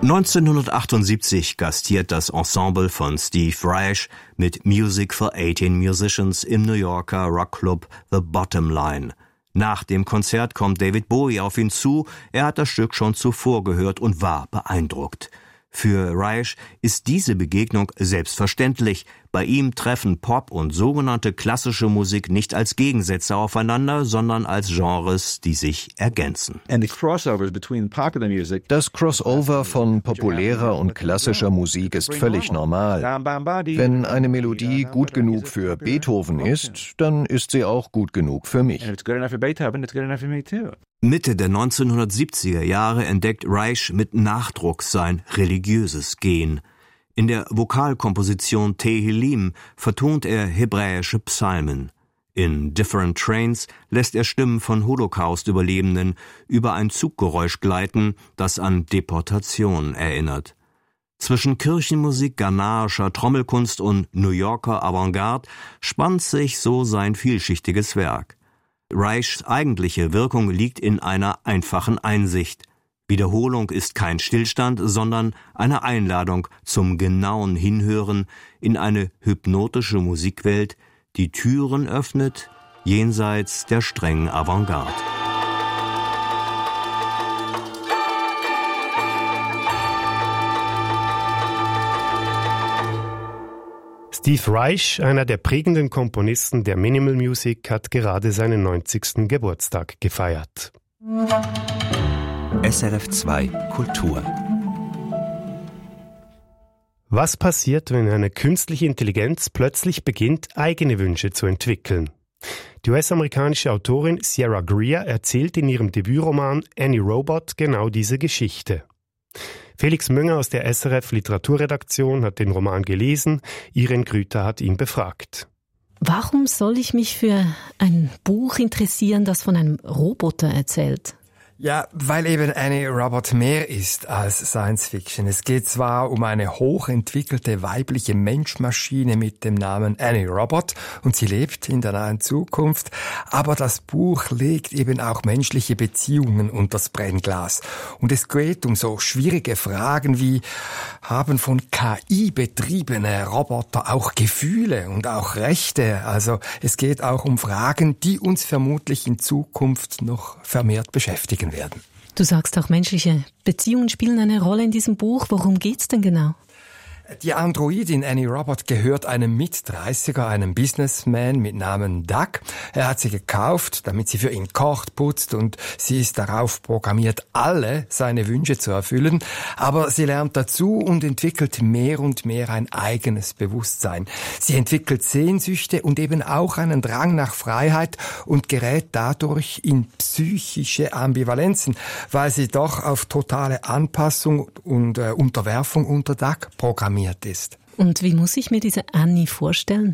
1978 gastiert das Ensemble von Steve Reich mit Music for 18 Musicians im New Yorker Rockclub The Bottom Line. Nach dem Konzert kommt David Bowie auf ihn zu, er hat das Stück schon zuvor gehört und war beeindruckt. Für Reich ist diese Begegnung selbstverständlich. Bei ihm treffen Pop und sogenannte klassische Musik nicht als Gegensätze aufeinander, sondern als Genres, die sich ergänzen. Das Crossover von populärer und klassischer Musik ist völlig normal. Wenn eine Melodie gut genug für Beethoven ist, dann ist sie auch gut genug für mich. Mitte der 1970er Jahre entdeckt Reich mit Nachdruck sein religiöses Gen. In der Vokalkomposition Tehillim vertont er hebräische Psalmen. In Different Trains lässt er Stimmen von Holocaust-Überlebenden über ein Zuggeräusch gleiten, das an Deportation erinnert. Zwischen Kirchenmusik, ghanaischer Trommelkunst und New Yorker Avantgarde spannt sich so sein vielschichtiges Werk. Reichs eigentliche Wirkung liegt in einer einfachen Einsicht. Wiederholung ist kein Stillstand, sondern eine Einladung zum genauen Hinhören in eine hypnotische Musikwelt, die Türen öffnet, jenseits der strengen Avantgarde. Steve Reich, einer der prägenden Komponisten der Minimal Music, hat gerade seinen 90. Geburtstag gefeiert. SRF 2 Kultur. Was passiert, wenn eine künstliche Intelligenz plötzlich beginnt, eigene Wünsche zu entwickeln? Die US-amerikanische Autorin Sierra Greer erzählt in ihrem Debütroman Any Robot genau diese Geschichte. Felix Münger aus der SRF Literaturredaktion hat den Roman gelesen, Irene Grüter hat ihn befragt. Warum soll ich mich für ein Buch interessieren, das von einem Roboter erzählt? Ja, weil eben Any Robot mehr ist als Science Fiction. Es geht zwar um eine hochentwickelte weibliche Menschmaschine mit dem Namen Any Robot und sie lebt in der nahen Zukunft, aber das Buch legt eben auch menschliche Beziehungen unters Brennglas. Und es geht um so schwierige Fragen wie, haben von KI betriebene Roboter auch Gefühle und auch Rechte? Also es geht auch um Fragen, die uns vermutlich in Zukunft noch vermehrt beschäftigen werden. Du sagst auch, menschliche Beziehungen spielen eine Rolle in diesem Buch. Worum geht's denn genau? Die Androidin Any Robot gehört einem Mit-30er, einem Businessman mit Namen Doug. Er hat sie gekauft, damit sie für ihn kocht, putzt und sie ist darauf programmiert, alle seine Wünsche zu erfüllen. Aber sie lernt dazu und entwickelt mehr und mehr ein eigenes Bewusstsein. Sie entwickelt Sehnsüchte und eben auch einen Drang nach Freiheit und gerät dadurch in psychische Ambivalenzen, weil sie doch auf totale Anpassung und Unterwerfung unter Doug programmiert ist. Und wie muss ich mir diese Annie vorstellen?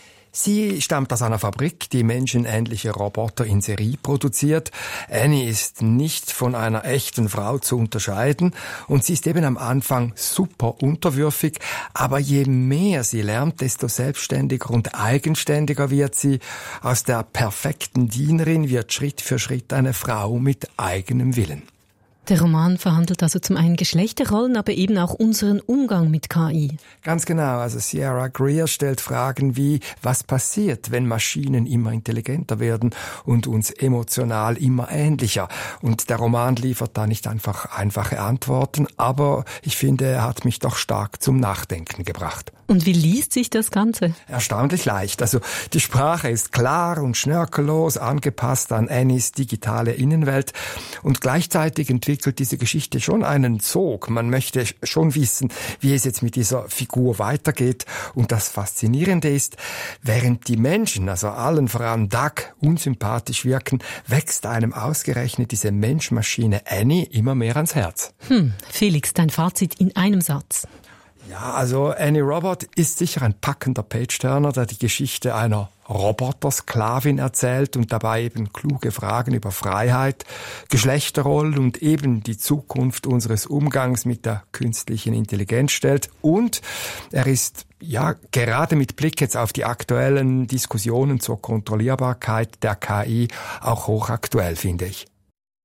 Sie stammt aus einer Fabrik, die menschenähnliche Roboter in Serie produziert. Annie ist nicht von einer echten Frau zu unterscheiden und sie ist eben am Anfang super unterwürfig, aber je mehr sie lernt, desto selbstständiger und eigenständiger wird sie. Aus der perfekten Dienerin wird Schritt für Schritt eine Frau mit eigenem Willen. Der Roman verhandelt also zum einen Geschlechterrollen, aber eben auch unseren Umgang mit KI. Ganz genau. Also Sierra Greer stellt Fragen wie, was passiert, wenn Maschinen immer intelligenter werden und uns emotional immer ähnlicher? Und der Roman liefert da nicht einfach einfache Antworten, aber ich finde, er hat mich doch stark zum Nachdenken gebracht. Und wie liest sich das Ganze? Erstaunlich leicht. Also die Sprache ist klar und schnörkellos, angepasst an Annies digitale Innenwelt und gleichzeitig entwickelt diese Geschichte schon einen Sog. Man möchte schon wissen, wie es jetzt mit dieser Figur weitergeht. Und das Faszinierende ist, während die Menschen, also allen voran Doug, unsympathisch wirken, wächst einem ausgerechnet diese Menschmaschine Annie immer mehr ans Herz. Felix, dein Fazit in einem Satz. Ja, also Any Robot ist sicher ein packender Page-Turner, der die Geschichte einer Robotersklavin erzählt und dabei eben kluge Fragen über Freiheit, Geschlechterrollen und eben die Zukunft unseres Umgangs mit der künstlichen Intelligenz stellt. Und er ist ja gerade mit Blick jetzt auf die aktuellen Diskussionen zur Kontrollierbarkeit der KI auch hochaktuell, finde ich.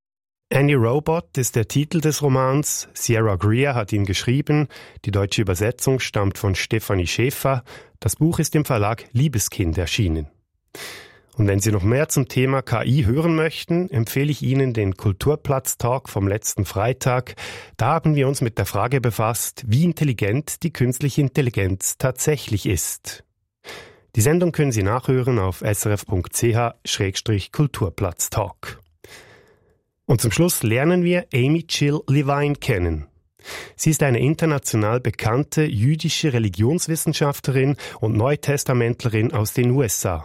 Annie Robot ist der Titel des Romans. Sierra Greer hat ihn geschrieben. Die deutsche Übersetzung stammt von Stefanie Schäfer. Das Buch ist im Verlag Liebeskind erschienen. Und wenn Sie noch mehr zum Thema KI hören möchten, empfehle ich Ihnen den Kulturplatz-Talk vom letzten Freitag. Da haben wir uns mit der Frage befasst, wie intelligent die künstliche Intelligenz tatsächlich ist. Die Sendung können Sie nachhören auf srf.ch/Kulturplatz-Talk. Und zum Schluss lernen wir Amy Jill Levine kennen. Sie ist eine international bekannte jüdische Religionswissenschaftlerin und Neutestamentlerin aus den USA.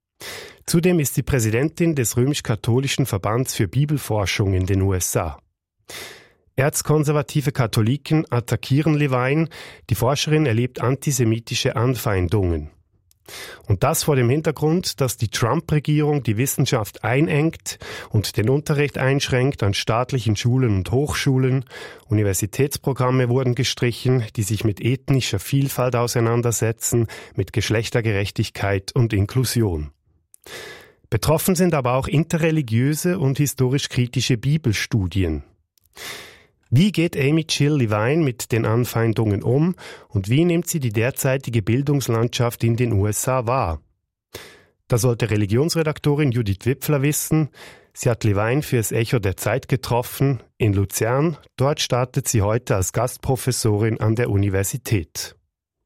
Zudem ist sie Präsidentin des römisch-katholischen Verbands für Bibelforschung in den USA. Erzkonservative Katholiken attackieren Levine, die Forscherin erlebt antisemitische Anfeindungen. Und das vor dem Hintergrund, dass die Trump-Regierung die Wissenschaft einengt und den Unterricht einschränkt an staatlichen Schulen und Hochschulen. Universitätsprogramme wurden gestrichen, die sich mit ethnischer Vielfalt auseinandersetzen, mit Geschlechtergerechtigkeit und Inklusion. Betroffen sind aber auch interreligiöse und historisch-kritische Bibelstudien. Wie geht Amy Jill Levine mit den Anfeindungen um und wie nimmt sie die derzeitige Bildungslandschaft in den USA wahr? Das sollte Religionsredaktorin Judith Wipfler wissen. Sie hat Levine fürs Echo der Zeit getroffen in Luzern. Dort startet sie heute als Gastprofessorin an der Universität.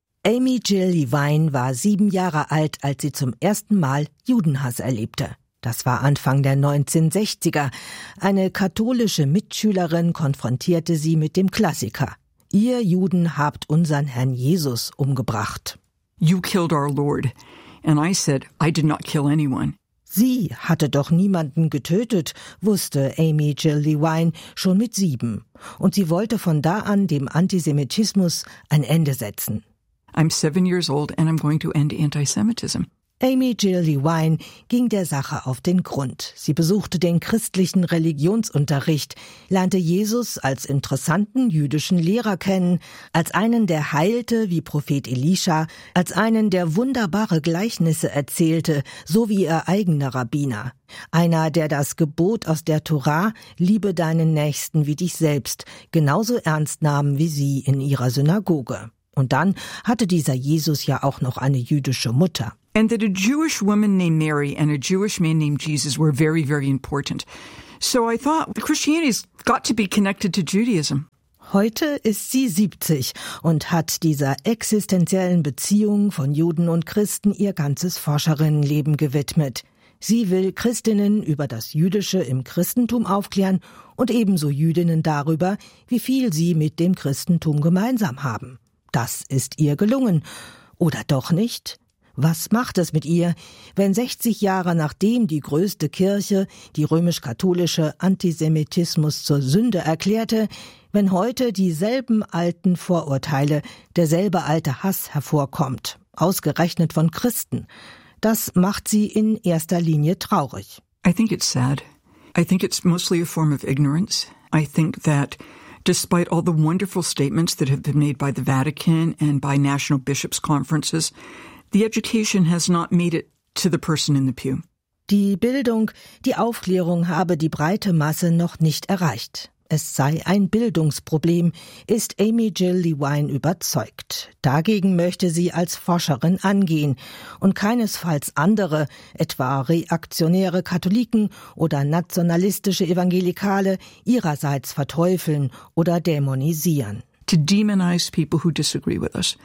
Amy Jill Levine war 7 Jahre alt, als sie zum ersten Mal Judenhass erlebte. Das war Anfang der 1960er. Eine katholische Mitschülerin konfrontierte sie mit dem Klassiker. Ihr Juden habt unseren Herrn Jesus umgebracht. You killed our Lord. And I said, I did not kill anyone. Sie hatte doch niemanden getötet, wusste Amy Jill Levine schon mit 7. Und sie wollte von da an dem Antisemitismus ein Ende setzen. I'm 7 years old and I'm going to end anti-Semitism. Amy Jill Levine ging der Sache auf den Grund. Sie besuchte den christlichen Religionsunterricht, lernte Jesus als interessanten jüdischen Lehrer kennen, als einen, der heilte wie Prophet Elisha, als einen, der wunderbare Gleichnisse erzählte, so wie ihr eigener Rabbiner. Einer, der das Gebot aus der Tora, liebe deinen Nächsten wie dich selbst, genauso ernst nahm wie sie in ihrer Synagoge. Und dann hatte dieser Jesus ja auch noch eine jüdische Mutter. And that a Jewish woman named Mary and a Jewish man named Jesus were very, very important. So I thought Christianity's got to be connected to Judaism. Heute ist sie 70 und hat dieser existenziellen Beziehung von Juden und Christen ihr ganzes Forscherinnenleben gewidmet. Sie will Christinnen über das Jüdische im Christentum aufklären und ebenso Jüdinnen darüber, wie viel sie mit dem Christentum gemeinsam haben. Das ist ihr gelungen. Oder doch nicht? Was macht es mit ihr, wenn 60 Jahre nachdem die größte Kirche, die römisch-katholische, Antisemitismus zur Sünde erklärte, wenn heute dieselben alten Vorurteile, derselbe alte Hass hervorkommt, ausgerechnet von Christen? Das macht sie in erster Linie traurig. I think it's sad. I think it's mostly a form of ignorance. I think that despite all the wonderful statements that have been made by the Vatican and by national bishops' conferences, the education has not made it to the person in the pew. Die Bildung, die Aufklärung habe die breite Masse noch nicht erreicht. Es sei ein Bildungsproblem, ist Amy Jill Levine überzeugt. Dagegen möchte sie als Forscherin angehen und keinesfalls andere, etwa reaktionäre Katholiken oder nationalistische Evangelikale, ihrerseits verteufeln oder dämonisieren. To demonize people who disagree with us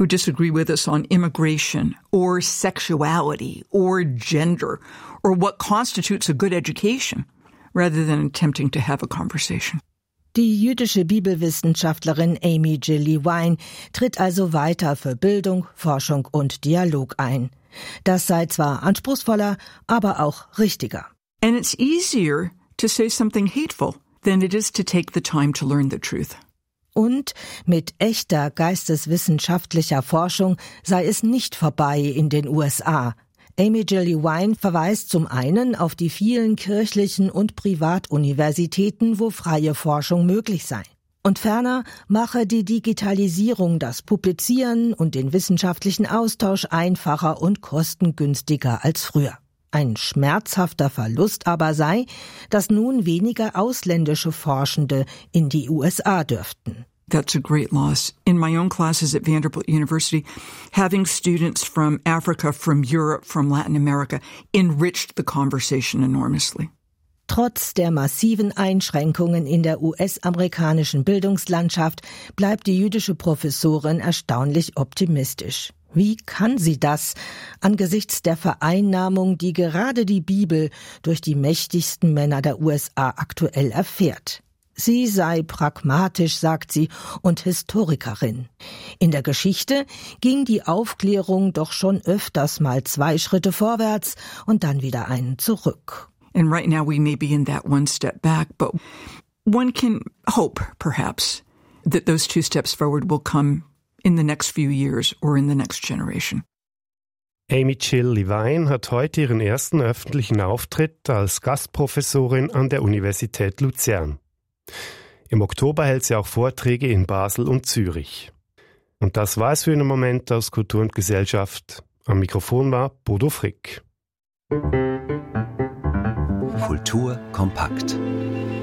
on immigration or sexuality or gender or what constitutes a good education, rather than attempting to have a conversation. Die jüdische Bibelwissenschaftlerin Amy Jill Levine tritt also weiter für Bildung, Forschung und Dialog ein. Das sei zwar anspruchsvoller, aber auch richtiger. And it's easier to say something hateful than it is to take the time to learn the truth. Und mit echter geisteswissenschaftlicher Forschung sei es nicht vorbei in den USA. Amy Jill Levine verweist zum einen auf die vielen kirchlichen und Privatuniversitäten, wo freie Forschung möglich sei. Und ferner mache die Digitalisierung das Publizieren und den wissenschaftlichen Austausch einfacher und kostengünstiger als früher. Ein schmerzhafter Verlust aber sei, dass nun weniger ausländische Forschende in die USA dürften. That's a great loss. In my own classes at Vanderbilt University, having students from Africa, from Europe, from Latin America enriched the conversation enormously. Trotz der massiven Einschränkungen in der US-amerikanischen Bildungslandschaft bleibt die jüdische Professorin erstaunlich optimistisch. Wie kann sie das angesichts der Vereinnahmung, die gerade die Bibel durch die mächtigsten Männer der USA aktuell erfährt? Sie sei pragmatisch, sagt sie, und Historikerin. In der Geschichte ging die Aufklärung doch schon öfters mal 2 Schritte vorwärts und dann wieder einen zurück. And right now we may be in that one step back, but one can hope, perhaps, that those 2 steps forward will come in the next few years or in the next generation. Amy Jill Levine hat heute ihren ersten öffentlichen Auftritt als Gastprofessorin an der Universität Luzern. Im Oktober hält sie auch Vorträge in Basel und Zürich. Und das war es für einen Moment aus Kultur und Gesellschaft. Am Mikrofon war Bodo Frick. Kultur kompakt.